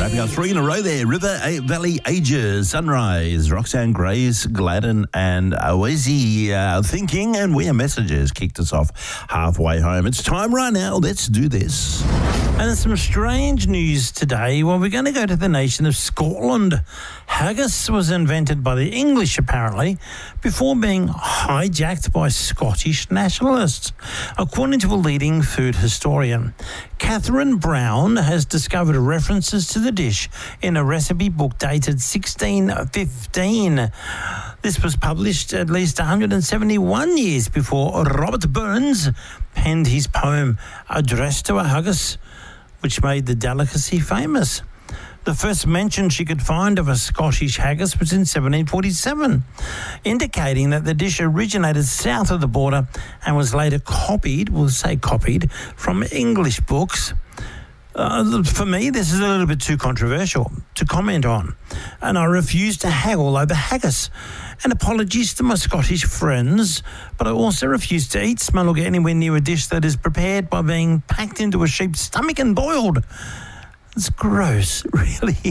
Wrapping up 3 in a row there. River Valley Ages, Sunrise, Roxanne Grace, Gladden and Oazy Thinking, and We Are Messages kicked us off halfway home. It's time right now. Let's do this. And there's some strange news today. Well, we're going to go to the nation of Scotland. Haggis was invented by the English, apparently, before being hijacked by Scottish nationalists, according to a leading food historian. Catherine Brown has discovered references to the dish in a recipe book dated 1615. This was published at least 171 years before Robert Burns penned his poem Address to a Haggis, which made the delicacy famous. The first mention she could find of a Scottish haggis was in 1747, indicating that the dish originated south of the border and was later copied from English books. For me, this is a little bit too controversial to comment on, and I refuse to haggle over haggis. And apologies to my Scottish friends, but I also refuse to eat, smell or get anywhere near a dish that is prepared by being packed into a sheep's stomach and boiled. It's gross, really.